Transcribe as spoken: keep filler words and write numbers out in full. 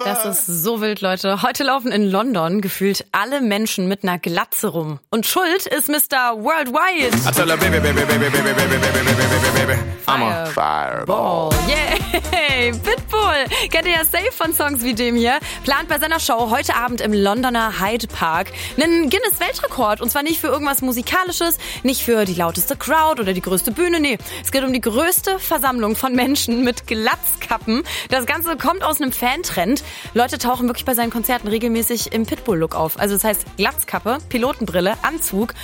Das ist so wild, Leute. Heute laufen in London gefühlt alle Menschen mit einer Glatze rum. Und schuld ist Mister Worldwide. I tell her, baby, baby, baby, baby, baby, baby, baby, baby, baby. I'm a fireball. Yay! Pitbull, kennt ihr ja safe von Songs wie dem hier, plant bei seiner Show heute Abend im Londoner Hyde Park einen Guinness-Weltrekord. Und zwar nicht für irgendwas Musikalisches, nicht für die lauteste Crowd oder die größte Bühne, nee. Es geht um die größte Versammlung von Menschen mit Glatzkappen. Das Ganze kommt aus einem Fantrend. Leute tauchen wirklich bei seinen Konzerten regelmäßig im Pitbull-Look auf. Also das heißt Glatzkappe, Pilotenbrille, Anzug